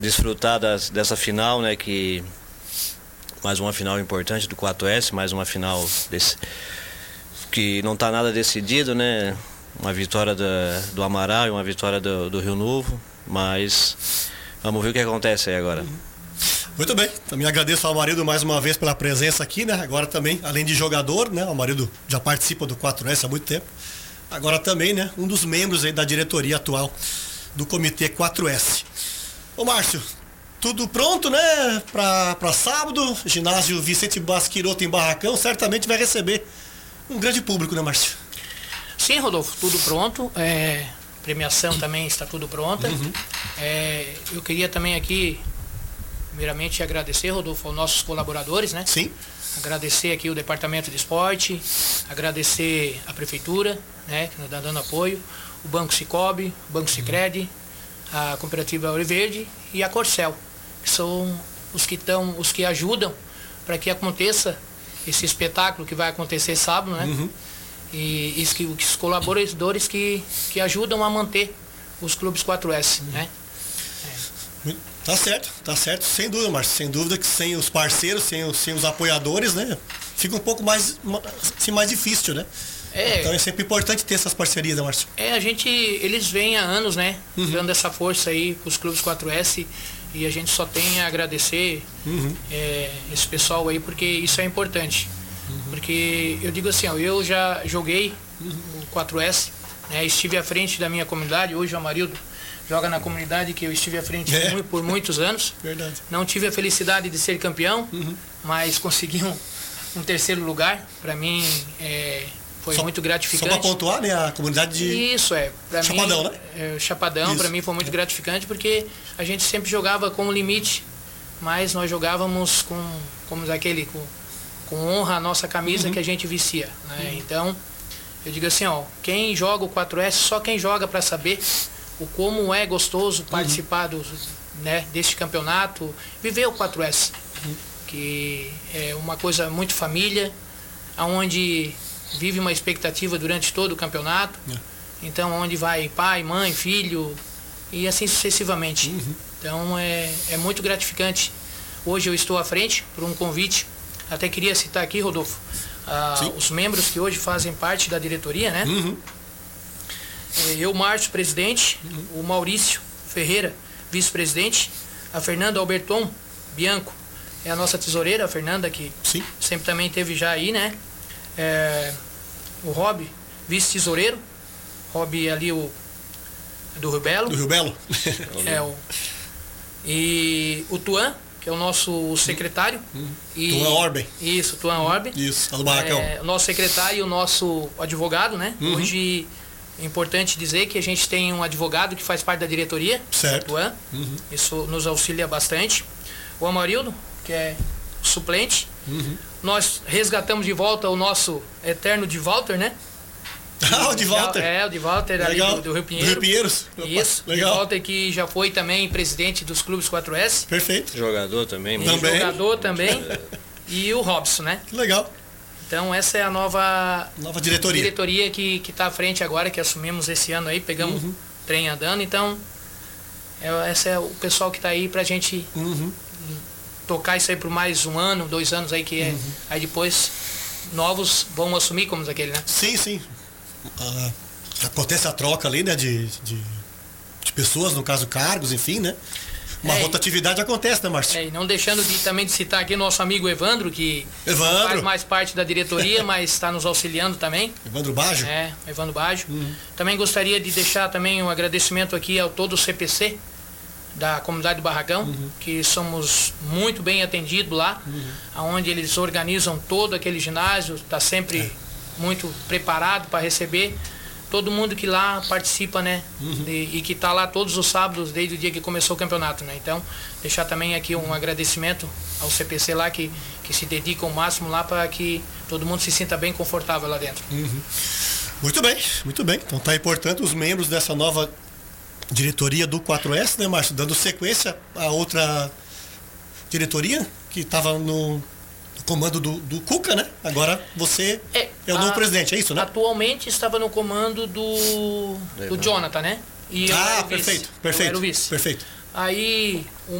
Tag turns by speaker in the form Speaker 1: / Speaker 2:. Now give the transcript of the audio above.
Speaker 1: desfrutar dessa final, né? Que mais uma final importante do 4S, mais uma final que não está nada decidido, né? Uma vitória do Amaral e uma vitória do Rio Novo, mas vamos ver o que acontece aí agora.
Speaker 2: Muito bem, também agradeço ao Amarildo mais uma vez pela presença aqui, né? Agora também, além de jogador, né? O Amarildo já participa do 4S há muito tempo. Agora também, né? Um dos membros aí da diretoria atual do Comitê 4S. Ô Márcio, tudo pronto, né? Para sábado, ginásio Vicente Basquiroto em Barracão, certamente vai receber um grande público, né, Márcio?
Speaker 3: Sim, Rodolfo, tudo pronto. Premiação também está tudo pronta. Eu queria também aqui, primeiramente, agradecer, Rodolfo, aos nossos colaboradores, né?
Speaker 2: Sim.
Speaker 3: Agradecer aqui o Departamento de Esporte, agradecer a Prefeitura, né, que nos está dando apoio, o Banco Sicobi, o Banco Sicredi, a Cooperativa Ouro Verde e a Corcel, que são os que ajudam para que aconteça esse espetáculo que vai acontecer sábado, né? E os colaboradores que ajudam a manter os clubes 4S, né?
Speaker 2: Tá certo, sem dúvida, Márcio, sem dúvida que sem os parceiros, sem os apoiadores, né, fica um pouco mais difícil, né? Então é sempre importante ter essas parcerias, né, Márcio?
Speaker 3: Eles vêm há anos, né, dando essa força aí para os clubes 4S e a gente só tem a agradecer esse pessoal aí, porque isso é importante. Porque eu digo assim, eu já joguei o 4S, né, estive à frente da minha comunidade, hoje o Amarildo joga na comunidade que eu estive à frente por muitos anos.
Speaker 2: Verdade.
Speaker 3: Não tive a felicidade de ser campeão, mas consegui um terceiro lugar. Para mim foi muito gratificante.
Speaker 2: Só para pontuar, né? A comunidade de...
Speaker 3: Isso, para
Speaker 2: Chapadão,
Speaker 3: mim,
Speaker 2: né?
Speaker 3: Chapadão, para mim foi muito gratificante, porque a gente sempre jogava com o limite, mas nós jogávamos com honra a nossa camisa que a gente vestia, né? Então, eu digo assim, quem joga o 4S, só quem joga para saber o como é gostoso participar deste campeonato, viver o 4S, que é uma coisa muito família, onde vive uma expectativa durante todo o campeonato, então onde vai pai, mãe, filho e assim sucessivamente. Então é muito gratificante. Hoje eu estou à frente por um convite, até queria citar aqui, Rodolfo, os membros que hoje fazem parte da diretoria, né? Eu, Márcio, presidente, o Maurício Ferreira, vice-presidente, a Fernanda Alberton Bianco é a nossa tesoureira, a Fernanda, que sempre também teve já aí, né? O Rob, vice-tesoureiro, Rob ali do Rio Belo.
Speaker 2: Do Rio Belo?
Speaker 3: E o Tuan, que é o nosso secretário.
Speaker 2: Tuan Orben.
Speaker 3: Isso, Tuan Orben.
Speaker 2: Isso, do Barracão.
Speaker 3: O nosso secretário e o nosso advogado, né? Hoje é importante dizer que a gente tem um advogado que faz parte da diretoria.
Speaker 2: Certo.
Speaker 3: Tuan. Isso nos auxilia bastante. O Amarildo, que é o suplente. Nós resgatamos de volta o nosso eterno de Walter, né?
Speaker 2: O de Walter.
Speaker 3: O de Walter ali do Rio Pinheiro.
Speaker 2: Do Rio Pinheiros.
Speaker 3: Isso, legal. De Walter, que já foi também presidente dos clubes 4S.
Speaker 2: Perfeito.
Speaker 1: Jogador também.
Speaker 3: Jogador também. E o Robson, né?
Speaker 2: Que legal.
Speaker 3: Então essa é a nova
Speaker 2: diretoria
Speaker 3: que está à frente agora, que assumimos esse ano aí, pegamos o trem andando. Então, esse é o pessoal que está aí pra gente tocar isso aí por mais 1 ano, 2 anos aí, que aí depois novos vão assumir como aquele, né?
Speaker 2: Sim. Acontece a troca ali, né, de pessoas, no caso cargos, enfim, né? Uma rotatividade acontece, né, Márcio?
Speaker 3: E não deixando também de citar aqui nosso amigo Evandro, que faz mais parte da diretoria, mas está nos auxiliando também.
Speaker 2: Evandro Baggio?
Speaker 3: Evandro Baggio. Também gostaria de deixar também um agradecimento aqui ao todo o CPC da comunidade do Barracão, que somos muito bem atendidos lá, onde eles organizam todo aquele ginásio, está sempre muito preparado para receber todo mundo que lá participa, né? E que está lá todos os sábados desde o dia que começou o campeonato, né? Então, deixar também aqui um agradecimento ao CPC lá que se dedica ao máximo lá para que todo mundo se sinta bem confortável lá dentro.
Speaker 2: Muito bem. Então tá aí, portanto, os membros dessa nova diretoria do 4S, né, Márcio? Dando sequência à outra diretoria que estava no comando do Cuca, né? Agora você é o novo presidente, é isso, né?
Speaker 3: Atualmente estava no comando do Jonathan, né? E
Speaker 2: perfeito.
Speaker 3: Aí